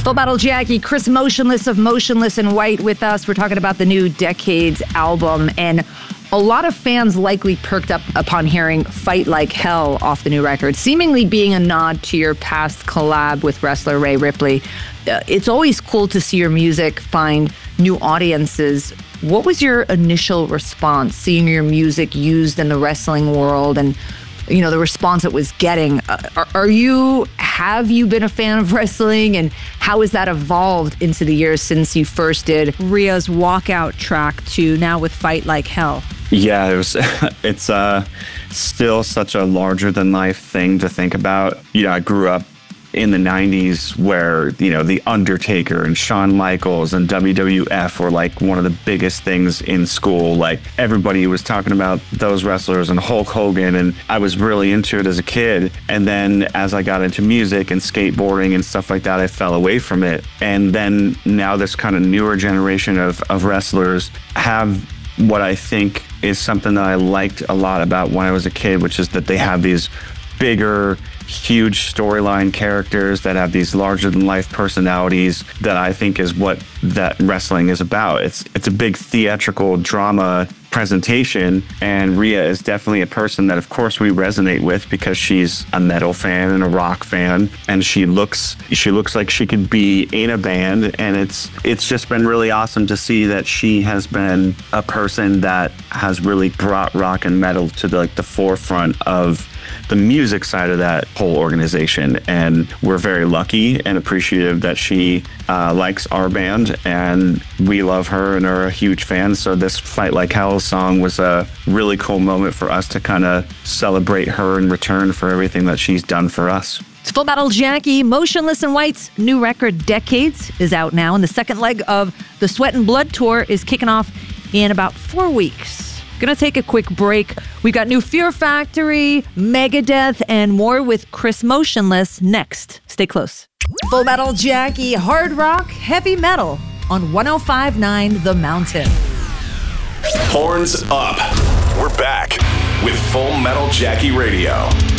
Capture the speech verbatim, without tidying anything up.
Full Metal Jackie, Chris Motionless of Motionless in White with us. We're talking about the new Decades album, and a lot of fans likely perked up upon hearing Fight Like Hell off the new record, seemingly being a nod to your past collab with wrestler Rhea Ripley. Uh, it's always cool to see your music find new audiences. What was your initial response seeing your music used in the wrestling world and, you know, the response it was getting? Uh, are, are you, have you been a fan of wrestling, and how has that evolved into the years since you first did Rhea's walkout track to now with Fight Like Hell? Yeah, it was, it's uh, still such a larger than life thing to think about. You know, I grew up in the nineties where, you know, The Undertaker and Shawn Michaels and W W F were like one of the biggest things in school. Like everybody was talking about those wrestlers and Hulk Hogan, and I was really into it as a kid. And then as I got into music and skateboarding and stuff like that, I fell away from it. And then now this kind of newer generation of, of wrestlers have what I think is something that I liked a lot about when I was a kid, which is that they have these bigger, huge storyline characters that have these larger than life personalities that I think is what that wrestling is about. It's it's a big theatrical drama presentation, and Rhea is definitely a person that of course we resonate with because she's a metal fan and a rock fan, and she looks she looks like she could be in a band, and it's it's just been really awesome to see that she has been a person that has really brought rock and metal to the, like the forefront of the music side of that whole organization. And we're very lucky and appreciative that she uh, likes our band, and we love her and are a huge fan. So this Fight Like Hell song was a really cool moment for us to kind of celebrate her in return for everything that she's done for us. It's Full Metal Jackie. Motionless in White's new record, Decades, is out now, and the second leg of the Sweat and Blood tour is kicking off in about four weeks. Gonna take a quick break. We got new Fear Factory, Megadeth, and more with Chris Motionless next. Stay close. Full Metal Jackie, hard rock, heavy metal on one oh five point nine The Mountain. Horns up. We're back with Full Metal Jackie Radio.